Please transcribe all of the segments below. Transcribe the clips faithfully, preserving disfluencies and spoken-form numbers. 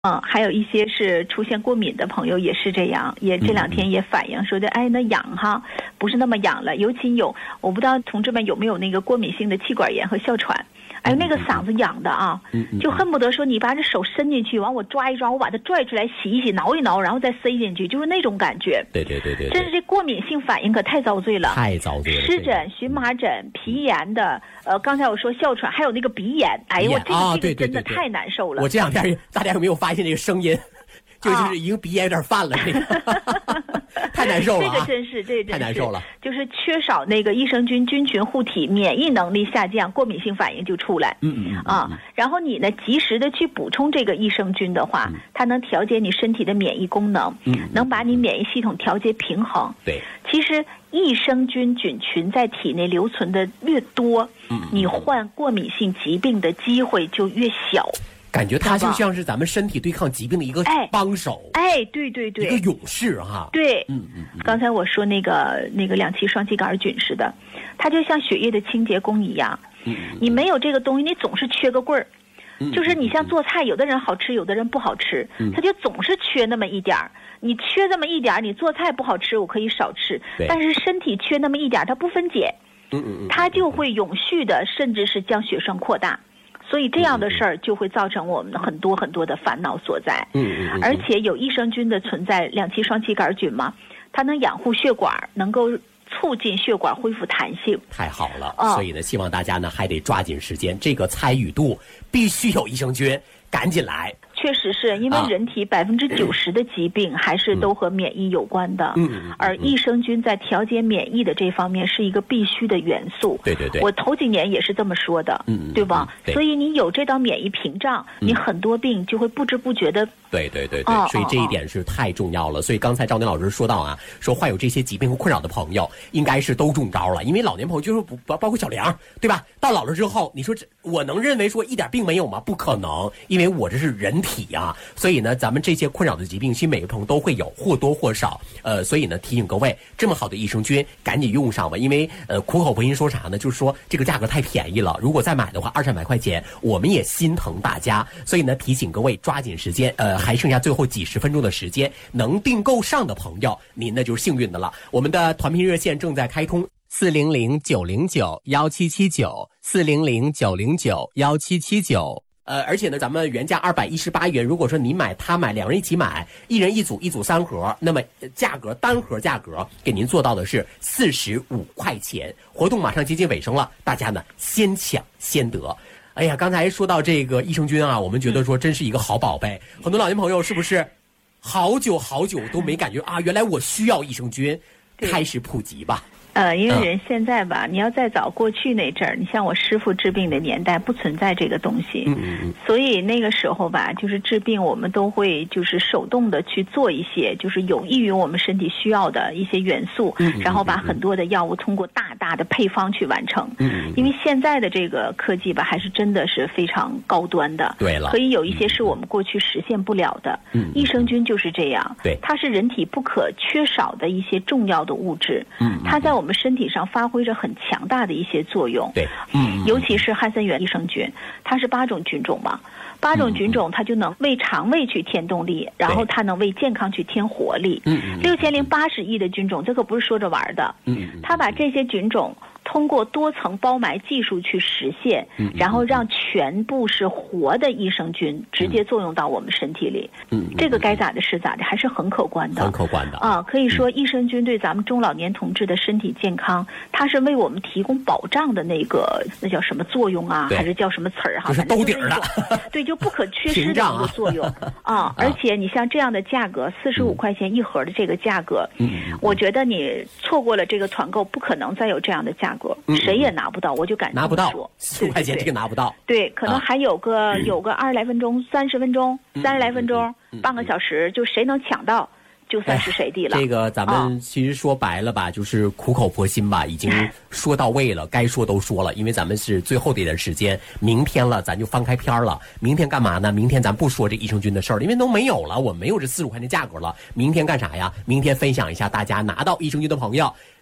嗯，还有一些是出现过敏的朋友也是这样，也这两天也反映说的，哎，那痒哈，不是那么痒了。尤其有，我不知道同志们有没有那个过敏性的气管炎和哮喘，哎，那个嗓子痒的啊，就恨不得说你把这手伸进去，完我抓一抓，我把它拽出来洗一洗，挠一挠，然后再塞进去，就是那种感觉。 对对对 对, 对， 真是这过敏性反应可太遭罪了， 太遭罪了。 湿疹、荨麻疹、皮炎的，呃，刚才我说哮喘，还有那个鼻炎，哎呦，我这个、 啊、 这个真的太难受了。 我这两天大家有没有发现这个声音？就是已经鼻炎有点犯了，这个太难受了、啊。 这个真是，这个真是太难受了。 就是缺少那个益生菌菌群护体，免疫能力下降，过敏性反应就出来。 嗯嗯, 嗯啊，然后你呢，及时的去补充这个益生菌的话，嗯、它能调节你身体的免疫功能， 嗯， 能把你免疫系统调节平衡。 对， 其实益生菌菌群在体内留存的越多， 嗯， 你患过敏性疾病的机会就越小。 感觉它就像是咱们身体对抗疾病的一个帮手， 哎，哎对对对， 一个勇士哈。 对， 嗯嗯嗯。 刚才我说那个那个两歧双歧杆菌似的，它就像血液的清洁工一样。 嗯。 你没有这个东西，你总是缺个棍儿。 嗯。 就是你像做菜，有的人好吃，有的人不好吃， 嗯， 它就总是缺那么一点儿。你缺这么一点儿，你做菜不好吃，我可以少吃，但是身体缺那么一点儿，它不分解， 嗯嗯嗯， 它就会永续的，甚至是将血栓扩大。所以这样的事儿就会造成我们很多很多的烦恼所在。 嗯嗯嗯。 而且有益生菌的存在，两歧双歧杆菌嘛，它能养护血管，能够促进血管恢复弹性。 太好了， 哦、 所以呢，希望大家呢还得抓紧时间，这个参与度必须有益生菌，赶紧来。 确实是因为人体百分之九十的疾病还是都和免疫有关的， 嗯嗯， 而益生菌在调节免疫的这方面是一个必须的元素。 对对对， 我头几年也是这么说的， 嗯， 对吧？ 对， 所以你有这道免疫屏障， 嗯、 你很多病就会不知不觉的。 对对对对， 哦、 所以这一点是太重要了。哦、所以刚才赵宁老师说到啊，说患有这些疾病和困扰的朋友，应该是都中招了，因为老年朋友就是不包包括小梁，对吧？到老了之后，你说这我能认为说一点病没有吗？不可能，因为我这是人体啊，所以。所以呢，咱们这些困扰的疾病，其实每个朋友都会有，或多或少。呃，所以呢，提醒各位，这么好的益生菌，赶紧用上吧。因为呃，苦口婆心说啥呢？就是说这个价格太便宜了，如果再买的话，二三百块钱，我们也心疼大家。所以呢，提醒各位抓紧时间。呃，还剩下最后几十分钟的时间，能订购上的朋友，您那就是幸运的了。我们的团聘热线正在开通。四零零九零九幺七七九，四零零九零九幺七七九。呃，而且呢，咱们原价二百一十八元，如果说你买他买，两人一起买，一人一组，一组三盒，那么价格单盒价格给您做到的是四十五块钱。活动马上接近尾声了，大家呢先抢先得。哎呀，刚才说到这个益生菌啊，我们觉得说真是一个好宝贝。很多老年朋友是不是好久好久都没感觉啊？原来我需要益生菌，开始普及吧。 呃，因为人现在吧，嗯、你要再早过去那阵儿，你像我师傅治病的年代，不存在这个东西， 嗯嗯嗯， 所以那个时候吧，就是治病我们都会就是手动的去做一些，就是有益于我们身体需要的一些元素， 嗯嗯嗯嗯， 然后把很多的药物通过大大的配方去完成， 嗯嗯嗯， 因为现在的这个科技吧，还是真的是非常高端的， 对了， 可以有一些是我们过去实现不了的， 嗯嗯嗯， 益生菌就是这样， 对， 它是人体不可缺少的一些重要的物质， 嗯，嗯， 它在我们身体上发发挥着很强大的一些作用， 对，嗯， 尤其是汉森源益生菌，它是八种菌种嘛，八种菌种它就能为肠胃去添动力，然后它能为健康去添活力。 嗯， 六千零八十亿的菌种，这可不是说着玩的。 嗯， 它把这些菌种通过多层包埋技术去实现， 嗯， 然后让全部是活的益生菌直接作用到我们身体里。 嗯， 这个该咋的是咋的，还是很可观的， 很可观的啊。可以说，益生菌对咱们中老年同志的身体健康，它是为我们提供保障的那个，那叫什么作用啊？还是叫什么词儿哈？ 就是兜底儿的， 对，就不可缺失的一个作用啊。而且你像这样的价格，四十五块钱一盒的这个价格， 嗯， 我觉得你错过了这个团购，不可能再有这样的价格，嗯、谁也拿不到，我就敢拿不到， 四十块钱这个拿不到。 对，可能还有个、嗯、有个二十来分钟、三十分钟、三十来分钟、 嗯、 半个小时，就谁能抢到。就算是谁的了、 哎。这个咱们其实说白了吧，哦、就是苦口婆心吧，已经说到位了，该说都说了。因为咱们是最后的一点时间，明天了咱就翻开篇了。明天干嘛呢？明天咱不说这益生菌的事儿，因为都没有了，我没有这四十五块钱价格了。明天干啥呀？明天分享一下大家拿到益生菌的朋友。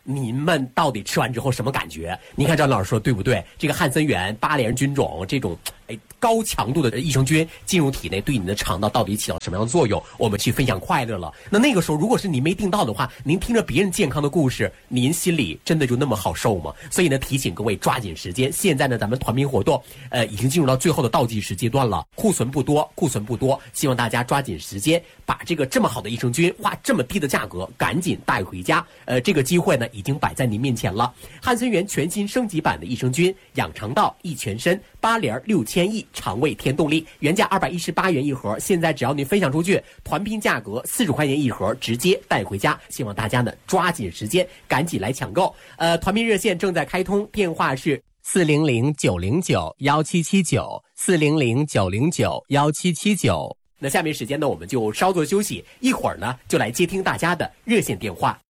您们到底吃完之后什么感觉？您看张老师说对不对？这个汉森源八联菌种这种哎高强度的益生菌进入体内，对你的肠道到底起到什么样的作用？我们去分享快乐了。那那个时候，如果是您没订到的话，您听着别人健康的故事，您心里真的就那么好受吗？所以呢，提醒各位抓紧时间。现在呢，咱们团拼活动呃已经进入到最后的倒计时阶段了，库存不多，库存不多，希望大家抓紧时间，把这个这么好的益生菌，花这么低的价格，赶紧带回家。呃，这个机会呢，已经摆在您面前了。汉森源全新升级版的益生菌，养肠道、益全身，八联六千亿，肠胃添动力，原价二百一十八元一盒，现在只要您分享出去，团拼价格四十块钱一盒，直接带回家。希望大家呢抓紧时间，赶紧来抢购。呃，团拼热线正在开通，电话是四零零九零九幺七七九四零零九零九幺七七九。那下面时间呢，我们就稍作休息，一会儿呢就来接听大家的热线电话。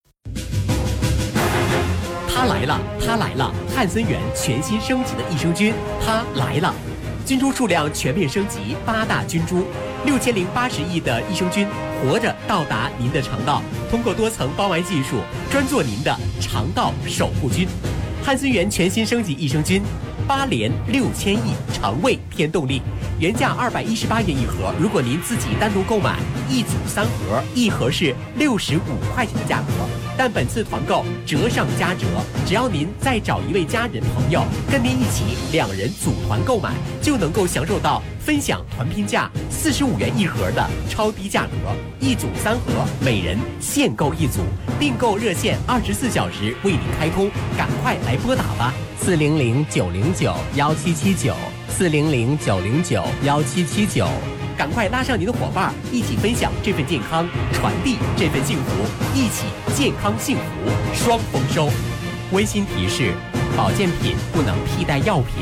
它来了，它来了！汉森源全新升级的益生菌，它来了！菌株数量全面升级，八大菌株，六千零八十亿的益生菌，活着到达您的肠道，通过多层包埋技术，专做您的肠道守护菌。汉森源全新升级益生菌，八联六千亿，肠胃添动力，原价二百一十八元一盒，如果您自己单独购买，一组三盒，一盒是六十五块钱的价格。但本次团购折上加折，只要您再找一位家人朋友跟您一起，两人组团购买，就能够享受到分享团拼价四十五元一盒的超低价格，一组三盒，每人限购一组。订购热线二十四小时为您开通，赶快来拨打吧！四零零九零九幺七七九，四零零九零九幺七七九。赶快拉上您的伙伴，一起分享这份健康，传递这份幸福，一起健康幸福双丰收。温馨提示：保健品不能替代药品。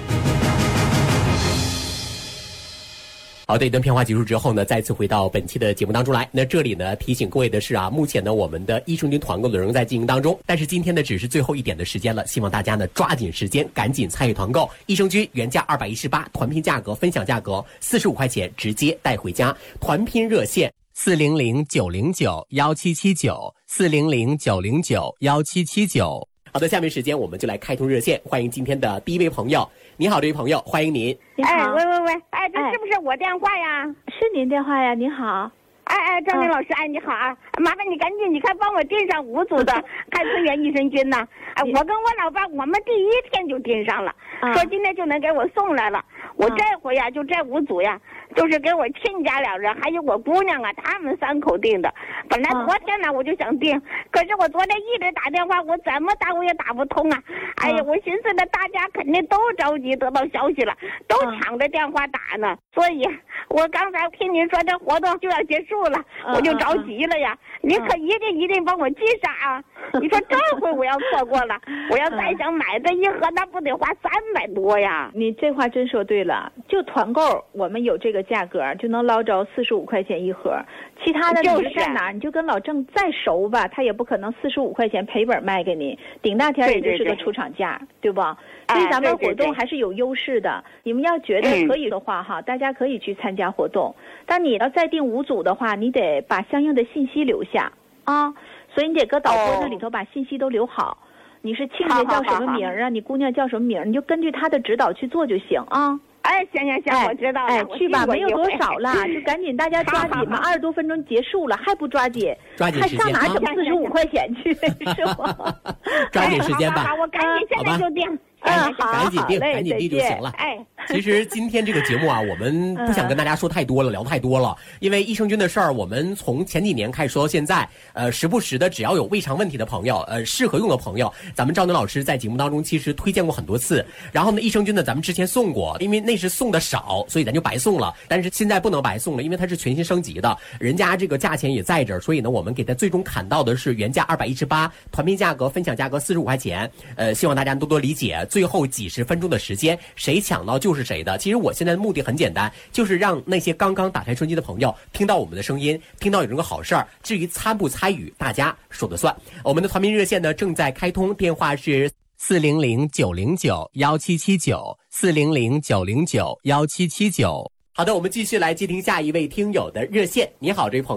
好的，一段片花结束之后呢，再次回到本期的节目当中来。那这里呢，提醒各位的是啊，目前呢，我们的益生菌团购呢仍在进行当中，但是今天呢，只是最后一点的时间了，希望大家呢抓紧时间，赶紧参与团购。益生菌原价二百一十八，团拼价格分享价格四十五块钱，直接带回家。团拼热线四零零九零九幺七七九，四零零九零九幺七七九。好的，下面时间我们就来开通热线，欢迎今天的第一位朋友。你好，这位朋友，欢迎您。 哎，喂喂喂，哎，这是不是我电话呀？ 是您电话呀，您好。 哎哎，张明老师，哎，你好啊，麻烦你赶紧，你看帮我订上五组的汉森源益生菌呢。哎，我跟我老伴，我们第一天就订上了，说今天就能给我送来了。我这回呀，就这五组呀，就是给我亲家两人，还有我姑娘啊，他们三口订的。本来昨天呢，我就想订，可是我昨天一直打电话，我怎么打我也打不通啊。哎呀，我寻思呢，大家肯定都着急得到消息了，都抢着电话打呢。所以，我刚才听您说这活动就要结束了，我就着急了呀。您可一定一定帮我记上啊！你说这回我要错过了，我要再想买这一盒，那不得花三百多呀？ 你这话真说对了，就团购我们有这个价格，就能捞着四十五块钱一盒。其他的你是在哪儿？你就跟老郑再熟吧，他也不可能四十五块钱赔本卖给你，顶大天也就是个出厂价， 对, 对, 对, 对不？所以咱们活动还是有优势的。你们要觉得可以的话哈，大家可以去参加活动。但你要再订五组的话，你得把相应的信息留下啊。所以你得搁导播那里头把信息都留好。你是亲家叫什么名啊？你姑娘叫什么名？你就根据她的指导去做就行啊。 哎，行行行，我知道了。 哎，去吧，没有多少了，就赶紧大家抓紧吧。二十多分钟结束了，还不抓紧？ 抓紧时间， 还上哪整四十五块钱去？是吗？ 抓紧时间吧。 好，我赶紧现在就定。 嗯，好， 赶紧定，赶紧定就行了。 哎， 其实今天这个节目啊，我们不想跟大家说太多了，聊太多了，因为益生菌的事儿，我们从前几年开始说到现在，呃，时不时的，只要有胃肠问题的朋友，呃，适合用的朋友，咱们赵能老师在节目当中其实推荐过很多次。然后呢，益生菌呢，咱们之前送过，因为那是送的少，所以咱就白送了。但是现在不能白送了，因为它是全新升级的，人家这个价钱也在这儿，所以呢，我们给它最终砍到的是原价二百一十八，团拼价格、分享价格四十五块钱。呃，希望大家多多理解。最后几十分钟的时间，谁抢到就是谁的。其实我现在的目的很简单，就是让那些刚刚打开收音机的朋友听到我们的声音，听到有这个好事儿。至于参不参与，大家说了算。我们的团拼热线呢正在开通，电话是四零零九零九幺七七九，四零零九零九幺七七九。好的，我们继续来接听下一位听友的热线。你好，这位朋友。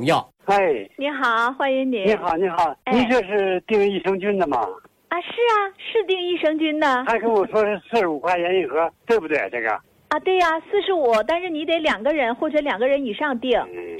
哎， 你好，欢迎你。 你好，你好， 哎、 你这是订益生菌的吗？ 啊，是啊，是订益生菌的。 他跟我说是四十五块钱一盒，对不对？这个啊，对呀、啊，四十五，但是你得两个人或者两个人以上订。 嗯